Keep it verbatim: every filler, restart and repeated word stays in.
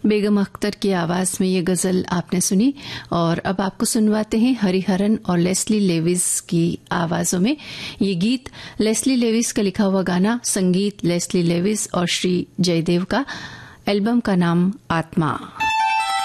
बेगम अख्तर की आवाज में ये गजल आपने सुनी और अब आपको सुनवाते हैं हरिहरन और लेस्ली लेविस की आवाजों में ये गीत। लेस्ली लेविस का लिखा हुआ गाना, संगीत लेस्ली लेविस और श्री जयदेव का, एल्बम का नाम आत्मा।